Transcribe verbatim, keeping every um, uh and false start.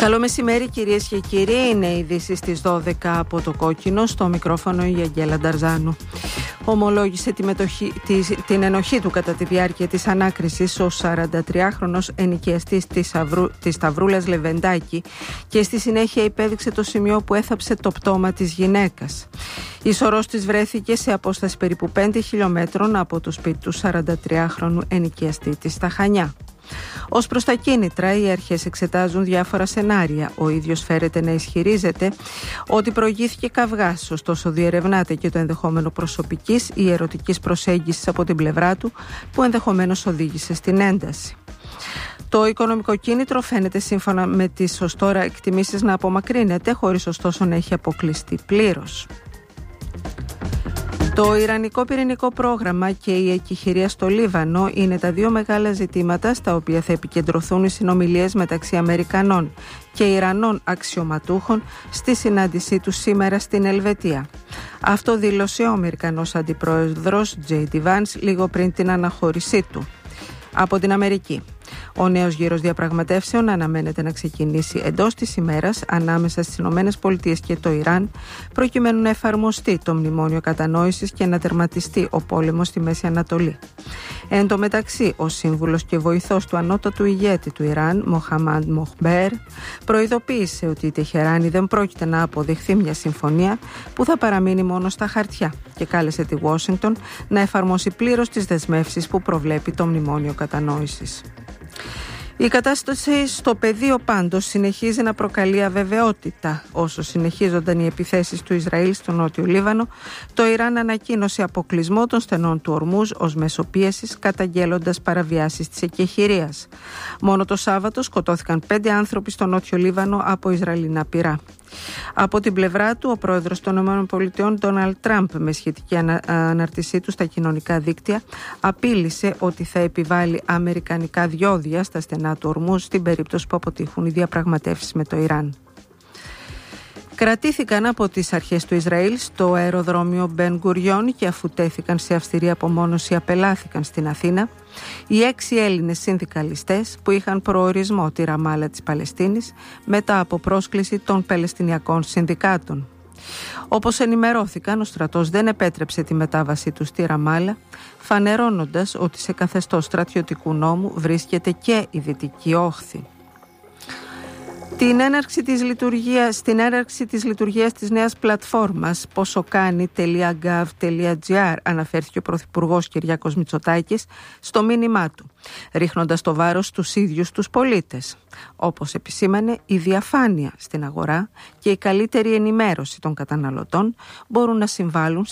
Καλό μεσημέρι κυρίες και κύριοι, είναι οι ειδήσεις στις δώδεκα από το Κόκκινο, στο μικρόφωνο η Αγγέλα Νταρζάνου. Ομολόγησε τη μετοχή, τη, την ενοχή του κατά τη διάρκεια της ανάκρισης ο σαραντατριάχρονος ενοικιαστής της, Αυρού, της Σταυρούλας Λεβεντάκη και στη συνέχεια υπέδειξε το σημείο που έθαψε το πτώμα της γυναίκας. Η σωρός της βρέθηκε σε απόσταση περίπου πέντε χιλιόμετρων από το σπίτι του σαραντατριάχρονου ενοικιαστή της στα Χανιά. Ως προς τα κίνητρα, οι αρχές εξετάζουν διάφορα σενάρια. Ο ίδιος φέρεται να ισχυρίζεται ότι προηγήθηκε καυγάς, ωστόσο διερευνάται και το ενδεχόμενο προσωπικής ή ερωτικής προσέγγισης από την πλευρά του, που ενδεχομένως οδήγησε στην ένταση. Το οικονομικό κίνητρο φαίνεται σύμφωνα με τις ως τώρα εκτιμήσεις να απομακρύνεται, χωρίς ωστόσο να έχει αποκλειστεί πλήρως. Το Ιρανικό πυρηνικό πρόγραμμα και η εκεχηρία στο Λίβανο είναι τα δύο μεγάλα ζητήματα στα οποία θα επικεντρωθούν οι συνομιλίες μεταξύ Αμερικανών και Ιρανών αξιωματούχων στη συνάντησή τους σήμερα στην Ελβετία. Αυτό δήλωσε ο Αμερικανός Αντιπρόεδρος τζέι ντι Vance λίγο πριν την αναχώρησή του από την Αμερική. Ο νέος γύρος διαπραγματεύσεων αναμένεται να ξεκινήσει εντός της ημέρας ανάμεσα στις Ηνωμένες Πολιτείες και το Ιράν, προκειμένου να εφαρμοστεί το μνημόνιο κατανόησης και να τερματιστεί ο πόλεμος στη Μέση Ανατολή. Εν τω μεταξύ, ο σύμβουλος και βοηθός του ανώτατου ηγέτη του Ιράν, Μοχαμάντ Μοχμπέρ, προειδοποίησε ότι η Τεχεράνη δεν πρόκειται να αποδεχθεί μια συμφωνία που θα παραμείνει μόνο στα χαρτιά και κάλεσε τη Ουάσιγκτον να εφαρμόσει πλήρως τις δεσμεύσεις που προβλέπει το μνημόνιο κατανόησης. Η κατάσταση στο πεδίο πάντως συνεχίζει να προκαλεί αβεβαιότητα. Όσο συνεχίζονταν οι επιθέσεις του Ισραήλ στο Νότιο Λίβανο, το Ιράν ανακοίνωσε αποκλεισμό των στενών του Ορμούζ ως μέσο πίεσης, καταγγέλλοντας παραβιάσεις της εκεχηρίας. Μόνο το Σάββατο σκοτώθηκαν πέντε άνθρωποι στο Νότιο Λίβανο από Ισραηλινά πυρά. Από την πλευρά του, ο πρόεδρος των ΗΠΑ, Ντόναλντ Τραμπ, με σχετική ανα... αναρτησή του στα κοινωνικά δίκτυα, απείλησε ότι θα επιβάλλει αμερικανικά διόδια στα στενά του Ορμούζ στην περίπτωση που αποτύχουν οι διαπραγματεύσεις με το Ιράν. Κρατήθηκαν από τις αρχές του Ισραήλ στο αεροδρόμιο Μπεν Γκουριόν και αφού τέθηκαν σε αυστηρή απομόνωση απελάθηκαν στην Αθήνα οι έξι Έλληνες συνδικαλιστές που είχαν προορισμό τη Ραμάλα της Παλαιστίνης μετά από πρόσκληση των Παλαιστινιακών Συνδικάτων. Όπως ενημερώθηκαν, ο στρατός δεν επέτρεψε τη μετάβασή τους στη Ραμάλα, φανερώνοντας ότι σε καθεστώς στρατιωτικού νόμου βρίσκεται και η Δυτική Όχθη. Την έναρξη της λειτουργίας, στην έναρξη της λειτουργίας της νέας πλατφόρμας ποσοκάνη τελεία γκαβ τελεία τζι άρ αναφέρθηκε ο Πρωθυπουργός Κυριάκος Μητσοτάκης στο μήνυμά του, ρίχνοντας το βάρος στους ίδιους τους πολίτες. Όπως επισήμανε, η διαφάνεια στην αγορά και η καλύτερη ενημέρωση των καταναλωτών μπορούν να συμβάλλουν